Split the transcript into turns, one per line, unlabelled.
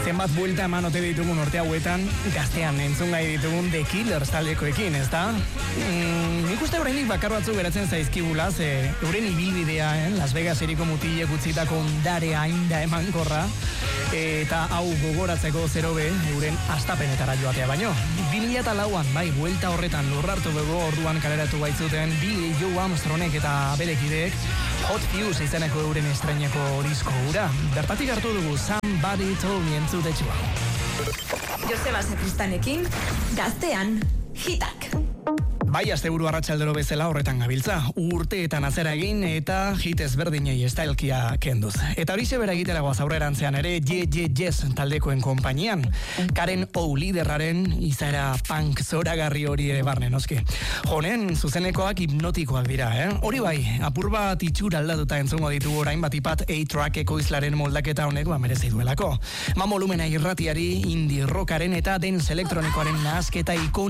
Zenbat buelta eman ote ditugun urte hauetan, gaztean entzun gai ditugun The Killers taldekoekin, ezta? Nik uste horreinik bakar batzuk geratzen zaizkigula, ze euren ibilbidea, Las Vegas eriko mutilek utzitako ondare ainda emankorra, eta hau gogoratzeko zerobe euren astapenetara joatea baino. 2004an, bai, buelta horretan lurrartu dugu orduan kaleratu baitzuten Billy Joe Armstrongek eta berekideek Hot Fuse izeneko euren estreineko disko hura. Bertatik hartu dugu Somebody Told Me entzutetxua.
Joseba Sakristanekin, gaztean, hitak.
Bai, asteburu arratsaldero bezala horretan gabiltza. Urteetan azera egin eta hit ezberdinei estailkia kenduz. Eta horixe bera egitera goaz aurrerantzean ere Yes taldekoen konpainian. Karen O liderraren izaera punk zoragarri hori ere barne noski. Honen zuzenekoak hipnotikoak dira, Hori bai, apur bat itxura aldatuta entzungo ditugu orain batipat A-Track ekoizlaren moldaketa honek merezi duelako. Volumena irratiari indie rockaren eta dance elektronikoaren nahasketa ikon